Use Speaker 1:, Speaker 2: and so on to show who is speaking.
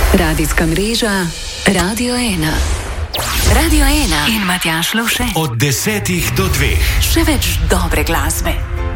Speaker 1: Radijska mreža Radio 1. Radio 1 in Matjaž Lovše.
Speaker 2: Od 10 do 2.
Speaker 1: Še več dobre glasbe.